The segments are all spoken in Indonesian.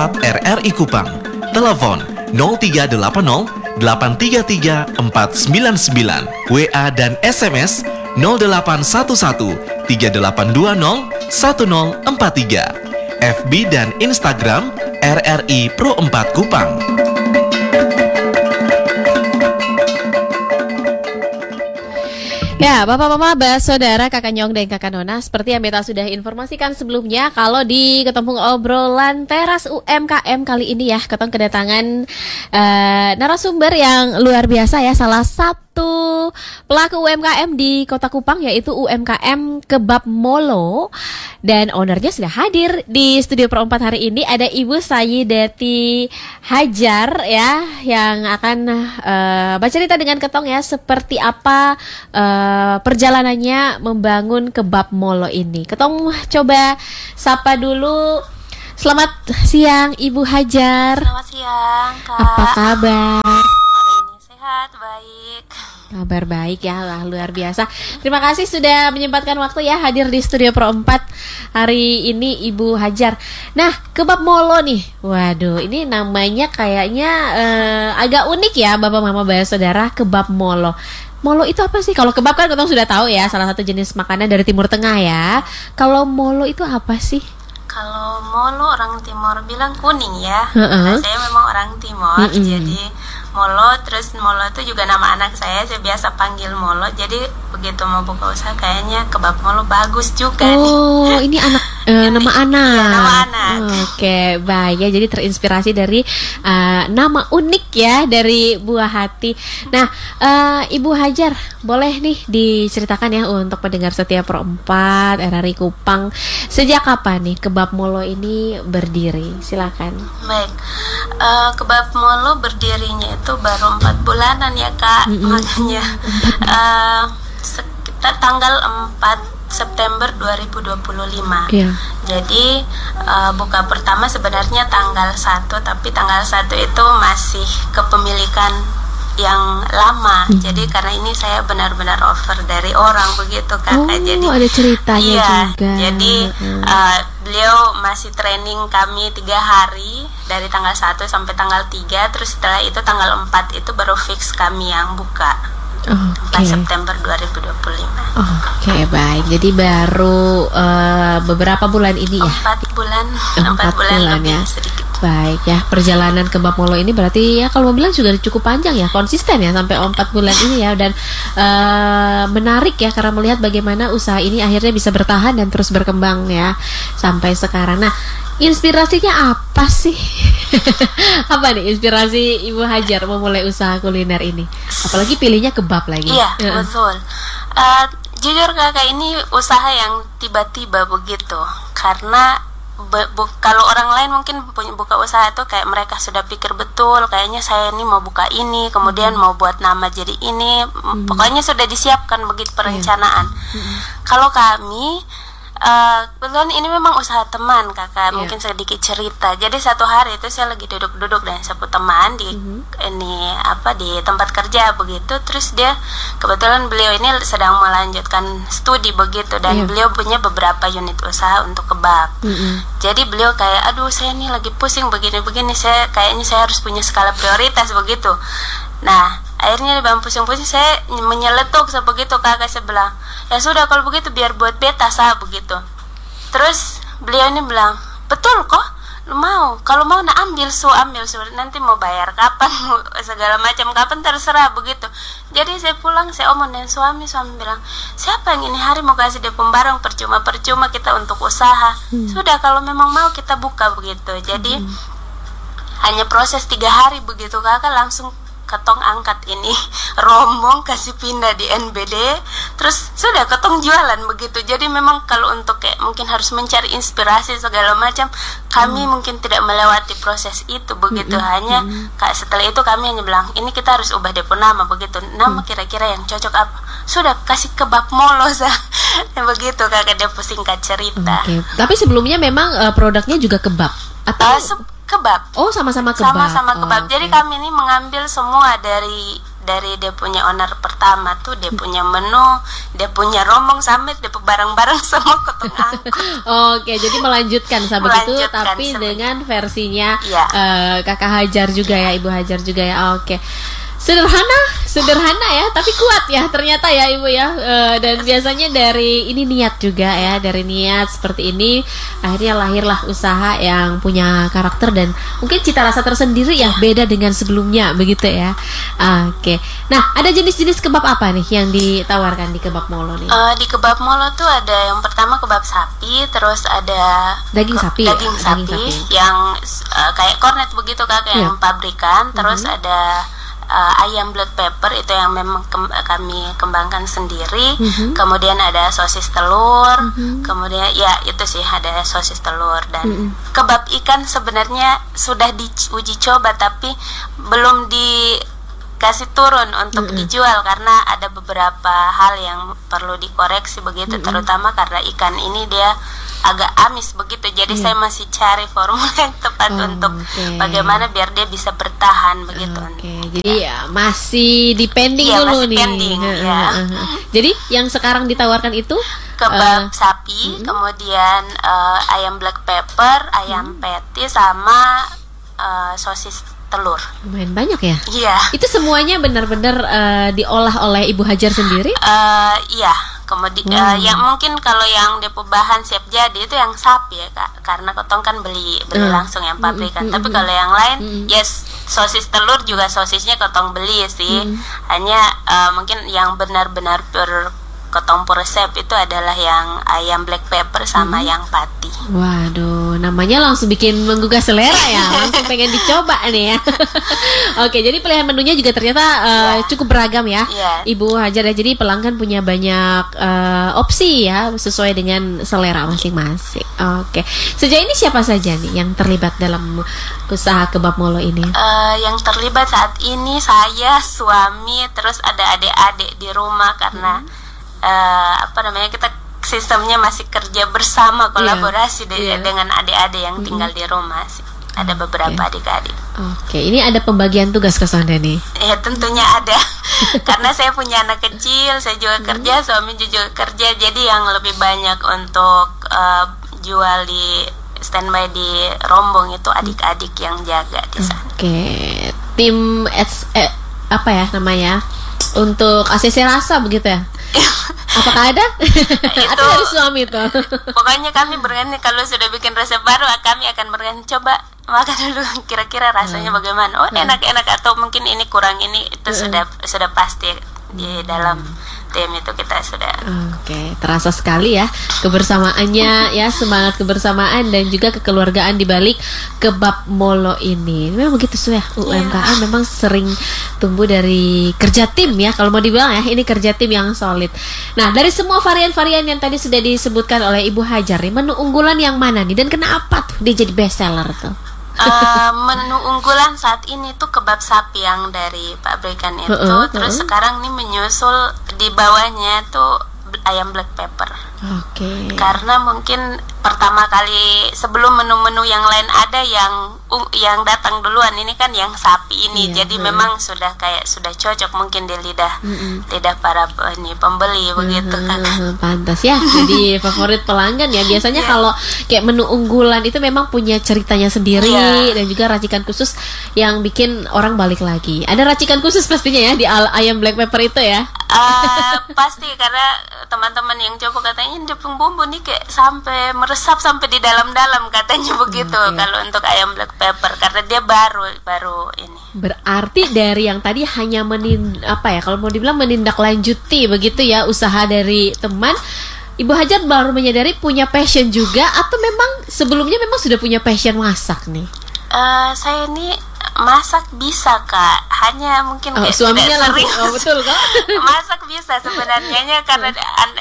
4 RRI Kupang. Telepon 0380 833 499, WA dan SMS 0811 3820 1043, FB dan Instagram RRI Pro 4 Kupang. Ya, Bapak-Bapak, Saudara, Kakak Nyong dan Kakak Nona, seperti yang Beta sudah informasikan sebelumnya, kalau di Ketempung Obrolan Teras UMKM kali ini ya, ketong kedatangan narasumber yang luar biasa ya, salah satu pelaku UMKM di Kota Kupang, yaitu UMKM Kebab Molo, dan ownernya sudah hadir di studio Pro 4 hari ini. Ada Ibu Sayidati Hajar ya, yang akan bercerita dengan ketong ya, seperti apa perjalanannya membangun Kebab Molo ini. Ketong coba sapa dulu. Selamat siang Ibu Hajar. Selamat siang Kak. Apa kabar? Hari ini sehat, baik. Kabar baik ya, lah luar biasa. Terima kasih sudah menyempatkan waktu ya hadir di studio Pro 4 hari ini Ibu Hajar. Nah, Kebab Molo nih. Waduh, ini namanya kayaknya agak unik ya Bapak Mama Saudara, Kebab Molo. Molo itu apa sih? Kalau kebab kan kita sudah tahu ya, salah satu jenis makanan dari Timur Tengah ya. Kalau molo itu apa sih? Kalau molo orang Timur bilang kuning ya. Karena saya memang orang Timur, jadi molo. Terus molo itu juga nama anak saya biasa panggil molo. Jadi begitu mau buka usaha kayaknya kebab molo bagus juga nih. Oh, ini anak nama anak. Ya, nama anak. Oke, baik ya. Jadi terinspirasi dari nama unik ya dari buah hati. Nah, Ibu Hajar, boleh nih diceritakan ya untuk pendengar setia Pro 4 RRI Kupang, sejak kapan nih Kebab Molo ini berdiri? Silakan. Baik, Kebab Molo berdirinya itu baru 4 bulanan ya Kak. Makanya sekitar tanggal 4 September 2025. Yeah. Jadi buka pertama sebenarnya tanggal 1, tapi tanggal 1 itu masih kepemilikan yang lama. Jadi karena ini saya benar-benar offer dari orang begitu Kakak. Jadi ada ceritanya juga. Jadi beliau masih training kami 3 hari dari tanggal 1 sampai tanggal 3. Terus setelah itu tanggal 4 itu baru fix kami yang buka. 4 September 2025. Oke, baik. Jadi baru beberapa bulan ini ya? 4 bulan lebih ya. sedikit. Baik ya, perjalanan Kebab Molo ini berarti ya kalau mau bilang juga cukup panjang ya, konsisten ya sampai 4 bulan ini ya. Dan menarik ya karena melihat bagaimana usaha ini akhirnya bisa bertahan dan terus berkembang ya sampai sekarang. Nah, inspirasinya apa sih? Apa nih inspirasi Ibu Hajar memulai usaha kuliner ini? Apalagi pilihnya kebab lagi. Iya, betul. Jujur Kakak, ini usaha yang tiba-tiba begitu. Karena kalau orang lain mungkin buka usaha itu kayak mereka sudah pikir betul, kayaknya saya ini mau buka ini, kemudian mau buat nama jadi ini, pokoknya sudah disiapkan begitu perencanaan. Kalau kami kebetulan ini memang usaha teman Kakak, mungkin sedikit cerita. Jadi satu hari itu saya lagi duduk-duduk dengan satu teman di di tempat kerja begitu. Terus dia kebetulan beliau ini sedang melanjutkan studi begitu, dan beliau punya beberapa unit usaha untuk kebab. Jadi beliau kayak, aduh saya ini lagi pusing begini-begini, kayaknya saya harus punya skala prioritas begitu. Nah, akhirnya di bawah pusing-pusing saya menyeletuk sebegitu Kakak, saya bilang, ya sudah kalau begitu biar buat beta sah begitu. Terus beliau ini bilang, betul kok, lu mau, kalau mau ambil su, nanti mau bayar kapan, segala macam kapan terserah begitu. Jadi saya pulang, saya omong dengan suami bilang, siapa yang ini hari mau kasih dia pembarang, percuma kita untuk usaha. Sudah kalau memang mau kita buka begitu. Jadi hanya proses 3 hari begitu Kakak, langsung ketong angkat ini rombong kasih pindah di NBD, terus sudah ketong jualan begitu. Jadi memang kalau untuk kayak mungkin harus mencari inspirasi segala macam, kami mungkin tidak melewati proses itu begitu. Hanya setelah itu kami hanya bilang, ini kita harus ubah depo nama begitu. Nama kira-kira yang cocok apa? Sudah kasih Kebab Molo sah. Begitu Kakak, depo singkat cerita. Tapi sebelumnya memang produknya juga kebab atau kebab. Oh, sama-sama kebab. Sama-sama kebab. Jadi kami ini mengambil semua dari dari dia punya owner pertama tuh, dia punya menu, dia punya rombong sampai dia barang-barang semua kotong angkut. Oke, jadi melanjutkan sampai gitu, Melanjutkan tapi sampai- dengan versinya Iya. Kakak Hajar juga ya, Ibu Hajar juga ya. Oke. Sederhana ya, tapi kuat ya ternyata ya Ibu ya. Dan biasanya dari ini niat juga ya, dari niat seperti ini akhirnya lahirlah usaha yang punya karakter dan mungkin cita rasa tersendiri ya, beda dengan sebelumnya begitu ya. Oke. Nah, ada jenis-jenis kebab apa nih yang ditawarkan di Kebab Molo nih? Di Kebab Molo tuh ada yang pertama kebab sapi, terus ada Daging sapi ya? daging Daging sapi sapi. yang kayak kornet begitu Kak, yang Iya. pabrikan. Terus ada ayam black pepper, itu yang memang kami kembangkan sendiri. Kemudian ada sosis telur. Kemudian ya itu sih, ada sosis telur. Dan kebab ikan sebenarnya sudah diuji coba tapi belum dikasih turun untuk dijual karena ada beberapa hal yang perlu dikoreksi begitu, terutama karena ikan ini dia agak amis begitu. Jadi saya masih cari formula yang tepat untuk oke. bagaimana biar dia bisa bertahan begitu. Oke, jadi ya masih depending Iya, dulu masih nih. pending, ya. Jadi yang sekarang ditawarkan itu Kebab sapi, kemudian ayam black pepper, ayam patty, sama sosis telur. lumayan banyak ya. Iya. Itu semuanya benar-benar diolah oleh Ibu Hajar sendiri? Iya. Kemudian yang mungkin kalau yang depo bahan siap jadi itu yang sapi ya Kak, karena Kotong kan beli langsung yang pabrikan. Tapi kalau yang lain, yes, sosis telur juga sosisnya Kotong beli sih. Hanya mungkin yang benar-benar Kotong resep itu adalah yang ayam black pepper sama yang pati. Waduh, namanya langsung bikin menggugah selera ya, langsung pengen dicoba nih ya. Oke, jadi pilihan menunya juga ternyata cukup beragam ya, Iya. Ibu Hajar ya. Jadi pelanggan punya banyak opsi ya, sesuai dengan selera masing-masing. Oke, sejauh ini siapa saja nih yang terlibat dalam usaha Kebab Molo ini? Yang terlibat saat ini saya, suami, terus ada adik-adik di rumah karena kita sistemnya masih kerja bersama, kolaborasi dengan adik-adik yang tinggal di rumah sih. Ada beberapa adik-adik. Oke, ini ada pembagian tugas ke Sonda nih. Ya tentunya ada. Karena saya punya anak kecil, saya juga kerja, suami juga kerja, jadi yang lebih banyak untuk jual di standby di rombong itu adik-adik yang jaga di sana. Oke, tim apa ya namanya? Untuk ACC rasa begitu ya? Apakah ada? Atau dari suami tuh? Pokoknya kami berani kalau sudah bikin resep baru, kami akan berani coba makan dulu kira-kira rasanya bagaimana. Oh, enak-enak atau mungkin ini kurang ini, itu sudah pasti di dalam tim itu kita sudah. Oke, terasa sekali ya kebersamaannya ya, semangat kebersamaan dan juga kekeluargaan di balik Kebab Molo ini. Memang begitu ya, UMKM memang sering tumbuh dari kerja tim ya, kalau mau dibilang ya, ini kerja tim yang solid. Nah, dari semua varian-varian yang tadi sudah disebutkan oleh Ibu Hajar nih, menu unggulan yang mana nih dan kenapa tuh dia jadi best seller tuh? Menu unggulan saat ini tuh kebab sapi yang dari pabrikan itu. Terus sekarang nih menyusul di bawahnya tuh ayam black pepper. Oke. Karena mungkin pertama kali sebelum menu-menu yang lain ada yang datang duluan, ini kan yang sapi ini. Jadi memang sudah cocok mungkin di lidah para pembeli begitu kan. Pantas ya jadi favorit pelanggan ya. Biasanya kalau kayak menu unggulan itu memang punya ceritanya sendiri dan juga racikan khusus yang bikin orang balik lagi. Ada racikan khusus pastinya ya di ayam black pepper itu ya. Pasti karena teman-teman yang coba katanya dia bumbu nih kayak sampai meresap sampai di dalam-dalam katanya begitu. Kalau untuk ayam black pepper karena dia baru ini. Berarti dari yang tadi hanya kalau mau dibilang menindaklanjuti begitu ya usaha dari teman, Ibu Hajar baru menyadari punya passion juga, atau memang sebelumnya memang sudah punya passion masak nih? Saya ini masak bisa Kak, hanya mungkin suaminya tidak sering. Betul kok. Masak bisa sebenarnya karena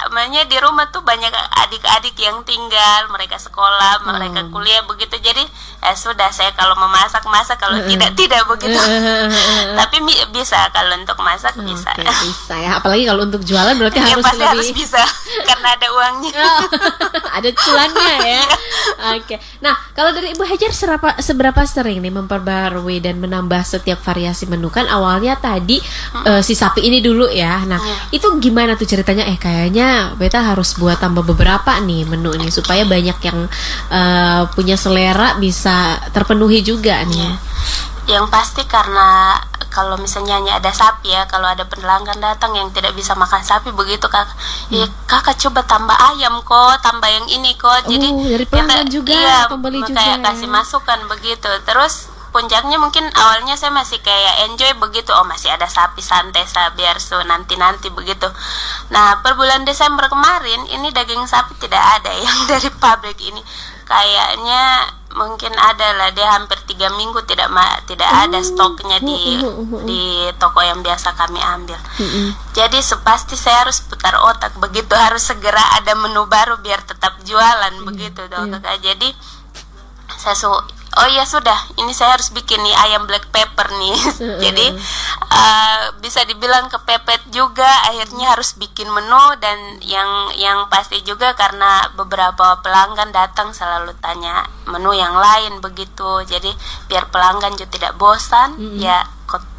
makanya di rumah tuh banyak adik-adik yang tinggal, mereka sekolah, mereka kuliah begitu. Jadi sudah, saya kalau memasak masak, kalau tidak begitu. Tapi bisa, kalau untuk masak bisa. Bisa ya, apalagi kalau untuk jualan berarti Ya harus pasti lebih harus bisa karena ada uangnya. ada cuannya ya. Oke. Nah, kalau dari Ibu Hajar seberapa sering nih memperbarui dan menambah setiap variasi menu? Kan awalnya tadi si sapi ini dulu ya. Nah, itu gimana tuh ceritanya? Kayaknya beta harus buat tambah beberapa nih menu ini supaya banyak yang punya selera bisa terpenuhi juga nih. Yang pasti karena kalau misalnya hanya ada sapi ya, kalau ada pelanggan datang yang tidak bisa makan sapi begitu kakak coba tambah ayam kok, tambah yang ini kok. Jadi dari pelanggan juga, pembeli juga kayak kasih masukan begitu. Terus puncaknya mungkin awalnya saya masih kayak enjoy begitu, masih ada sapi, santai biar nanti begitu. Nah, per bulan Desember kemarin ini daging sapi tidak ada yang dari pabrik ini. Kayaknya mungkin ada lah, dia hampir 3 minggu tidak ada stoknya di toko yang biasa kami ambil. Jadi pasti saya harus putar otak begitu, harus segera ada menu baru biar tetap jualan begitu dong kakak. Jadi saya sudah, ini saya harus bikin nih ayam black pepper nih. Jadi bisa dibilang kepepet juga, akhirnya harus bikin menu. Dan yang pasti juga karena beberapa pelanggan datang selalu tanya menu yang lain begitu. Jadi biar pelanggan juga tidak bosan, ya